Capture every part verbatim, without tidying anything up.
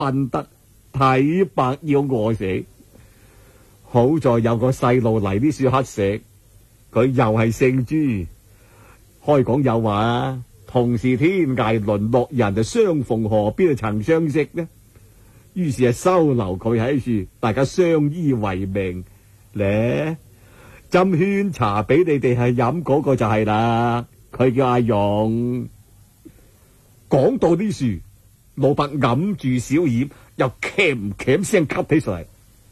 笨得睇白要餓死。好在有個細路嚟呢處乞食，佢又係姓朱。開講有話啊，同是天涯淪落人，就相逢何必曾相識呢？於是係收留佢喺處，大家相依為命咧。斟圈茶俾你哋係飲嗰個就係啦，佢叫阿勇。講到呢處，老伯揞住小耳，又鉗鉗聲吸起上嚟。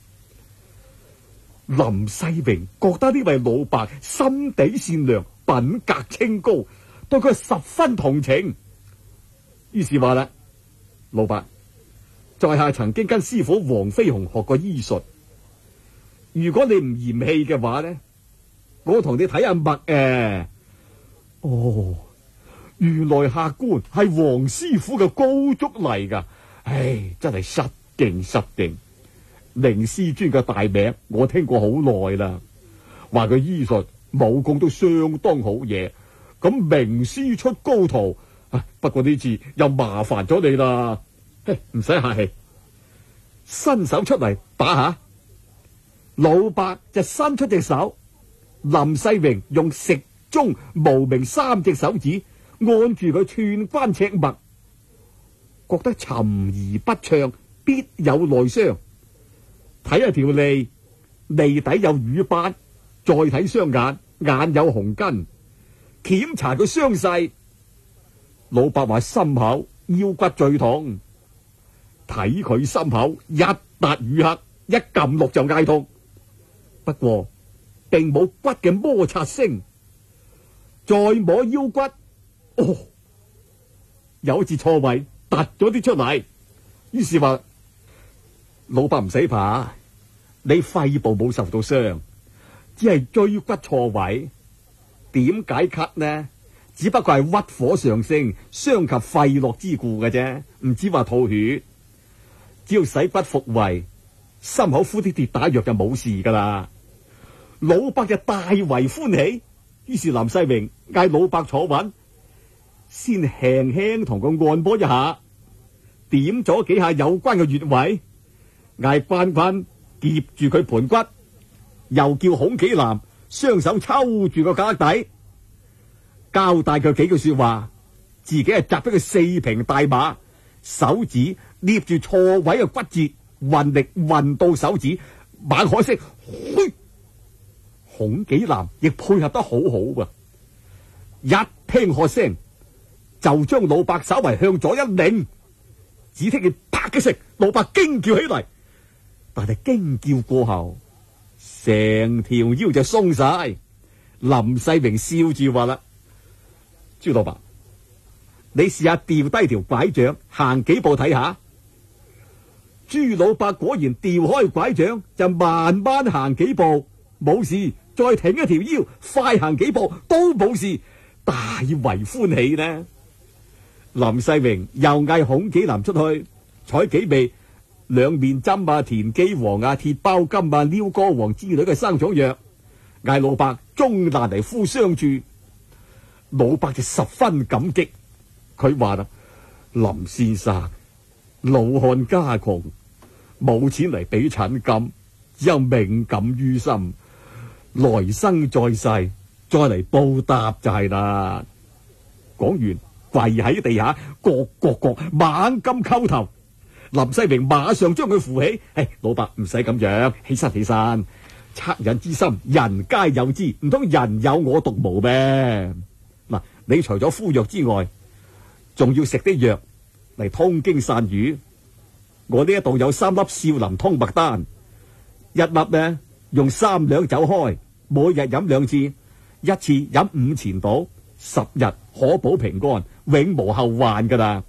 林世榮覺得呢位老伯心地善良，品格清高，對佢十分同情，於是話啦：老伯，在下曾經跟師傅黃飛鴻學過醫術，如果你唔嫌棄嘅話呢，我同你睇下脈誒。哦，原來客官係黃師傅嘅高足嚟噶，唉，真係失敬失敬。寧師尊嘅大名我聽過好耐啦，話佢醫術武功都相當好嘢，咁名師出高徒。不過呢次又麻煩咗你啦，唔使客氣，伸手出嚟打下。老伯就伸出隻手，林世榮用食中無名三隻手指按住佢寸關尺脈，覺得沉而不暢，必有內傷。睇下條脷，脷底有瘀斑，再睇雙眼，眼有紅筋。檢查佢傷勢，老伯話心口腰骨最痛，睇佢心口一笪瘀黑，一撳落就嗌痛。不過並冇骨嘅摩擦聲，再摸腰骨，哦，有一次錯位突咗啲出嚟，於是話：老伯唔使怕，你肺部冇受到傷，只係椎骨錯位。點解咳呢？只不過係鬱火上升，傷及肺絡之故嘅啫，唔止話吐血。只要使骨復位，心口敷啲跌打藥就冇事噶啦。老伯就大為歡喜，於是林世榮嗌老伯坐穩，先輕輕同佢按摩一下，點咗幾下有關嘅穴位，嗌關關夾住佢盤骨，又叫孔紀南雙手抽住個架底，交代佢幾句說話，自己係扎俾佢四平大馬，手指捏住錯位嘅骨節，運力運到手指，猛喝聲，噓！孔紀南亦配合得好好啊！一聽喝聲，就將老伯稍為向左一擰，只聽見啪嘅聲，老伯驚叫起嚟。但係驚叫過後，成條腰就鬆晒。林世榮笑住話啦：朱老伯，你試下掉低條拐杖，行幾步睇下。朱老伯果然掉開拐杖，就慢慢行幾步，冇事。再挺一條腰，快行幾步都冇事，大為歡喜呢。林世榮又嗌孔紀南出去採幾味兩面針啊、田雞黃啊、鐵包金啊、撩哥黃之類嘅生草藥，嗌老伯中爛嚟敷傷處。老伯就十分感激，佢話啦：林先生，老漢家窮，冇錢嚟俾診金，只有敏感於心。來生在世再嚟報答就係啦。講完跪喺地下，各各各猛咁叩頭。林世榮馬上將佢扶起，唉，老伯唔使咁樣，起身起身。惻隱之心，人皆有之，唔通人有我獨無咩？嗱，你除咗敷藥之外，仲要食啲藥嚟通經散瘀。我呢一度有三粒少林通脈丹，一粒呢，用三兩酒開，每日飲兩次，一次飲五錢到，十日可保平安，永無後患噶啦。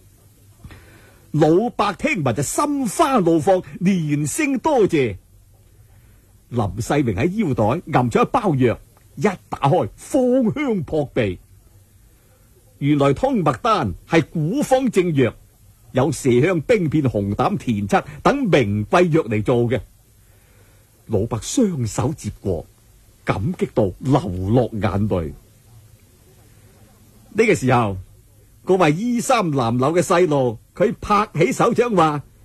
老伯聽聞就心花怒放，連聲多謝。林世榮喺腰袋揞咗一包藥，一打開，芳香撲鼻。原來通脈丹係古方正藥，有麝香、冰片、紅膽、田七等名貴藥嚟做嘅。老伯雙手接過，感激到流落眼淚。呢個時候，嗰位衣衫襤褸嘅細路，佢拍起手掌話：